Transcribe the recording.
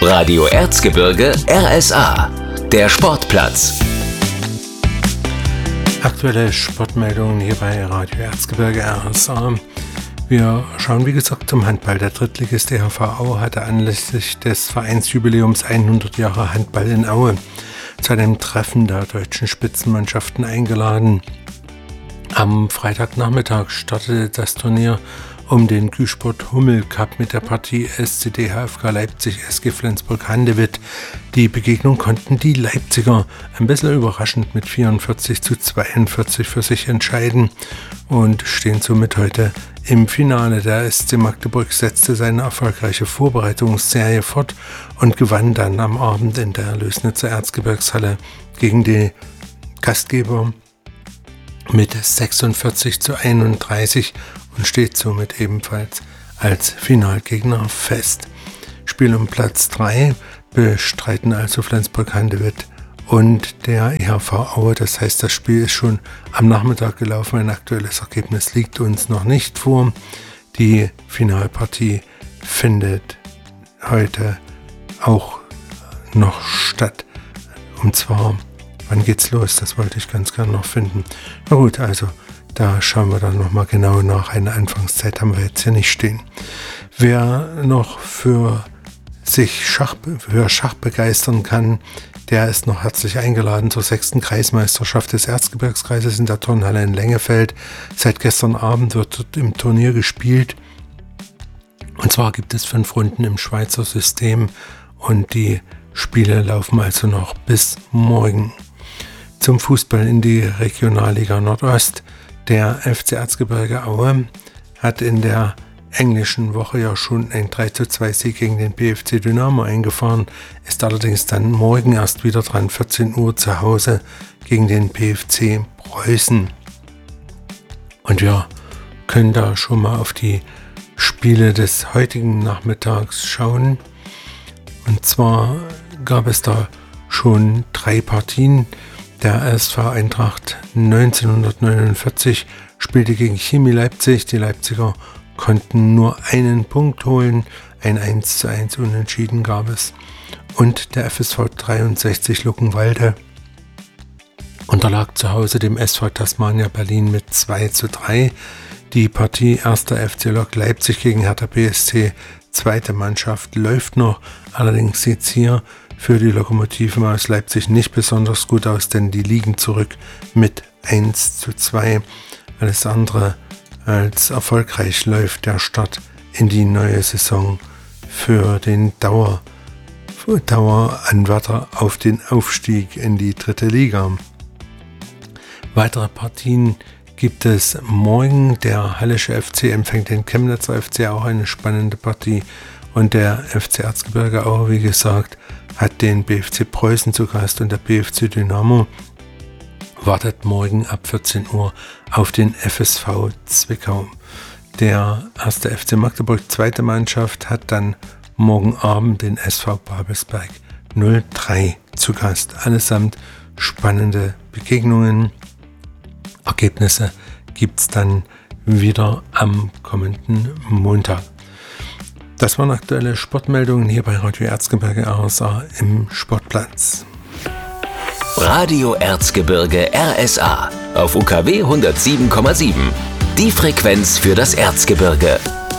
Radio Erzgebirge RSA, der Sportplatz. Aktuelle Sportmeldungen hier bei Radio Erzgebirge RSA. Wir schauen wie gesagt zum Handball. Der Drittligist EHV Aue hatte anlässlich des Vereinsjubiläums 100 Jahre Handball in Aue zu einem Treffen der deutschen Spitzenmannschaften eingeladen. Am Freitagnachmittag startete das Turnier um den Güsport Hummel Cup mit der Partie SCD HFK Leipzig SG Flensburg-Handewitt. Die Begegnung konnten die Leipziger ein bisschen überraschend mit 44:42 für sich entscheiden und stehen somit heute im Finale. Der SC Magdeburg setzte seine erfolgreiche Vorbereitungsserie fort und gewann dann am Abend in der Lößnitzer Erzgebirgshalle gegen die Gastgeber mit 46:31 und steht somit ebenfalls als Finalgegner fest. Spiel um Platz 3 bestreiten also Flensburg-Handewitt und der EHV Aue. Das heißt, das Spiel ist schon am Nachmittag gelaufen. Ein aktuelles Ergebnis liegt uns noch nicht vor. Die Finalpartie findet heute auch noch statt. Und zwar, wann geht's los? Das wollte ich ganz gerne noch finden. Na gut, also da schauen wir dann nochmal genau nach. Eine Anfangszeit haben wir jetzt hier nicht stehen. Wer noch für Schach begeistern kann, der ist noch herzlich eingeladen zur 6. Kreismeisterschaft des Erzgebirgskreises in der Turnhalle in Lengefeld. Seit gestern Abend wird dort im Turnier gespielt. Und zwar gibt es 5 Runden im Schweizer System und die Spiele laufen also noch bis morgen. Zum Fußball in die Regionalliga Nordost. Der FC Erzgebirge Aue hat in der englischen Woche ja schon ein 3:2 Sieg gegen den BFC Dynamo eingefahren, ist allerdings dann morgen erst wieder dran, 14 Uhr zu Hause gegen den BFC Preußen. Und wir können da schon mal auf die Spiele des heutigen Nachmittags schauen. Und zwar gab es da schon 3 Partien. Der SV Eintracht 1949 spielte gegen Chemie Leipzig. Die Leipziger konnten nur einen Punkt holen. Ein 1:1 Unentschieden gab es. Und der FSV 63 Luckenwalde unterlag zu Hause dem SV Tasmania Berlin mit 2:3. Die Partie 1. FC Lok Leipzig gegen Hertha BSC, zweite Mannschaft, läuft noch. Allerdings sieht es hier für die Lokomotiven aus Leipzig nicht besonders gut aus, denn die liegen zurück mit 1:2. Alles andere als erfolgreich läuft der Start in die neue Saison für den Daueranwärter auf den Aufstieg in die 3. Liga. Weitere Partien gibt es morgen. Der Hallische FC empfängt den Chemnitzer FC, auch eine spannende Partie. Und der FC Erzgebirge Aue, wie gesagt, hat den BFC Preußen zu Gast und der BFC Dynamo wartet morgen ab 14 Uhr auf den FSV Zwickau. Der 1. FC Magdeburg, zweite Mannschaft, hat dann morgen Abend den SV Babelsberg 03 zu Gast. Allesamt spannende Begegnungen. Ergebnisse gibt es dann wieder am kommenden Montag. Das waren aktuelle Sportmeldungen hier bei Radio Erzgebirge RSA im Sportplatz. Radio Erzgebirge RSA auf UKW 107,7. Die Frequenz für das Erzgebirge.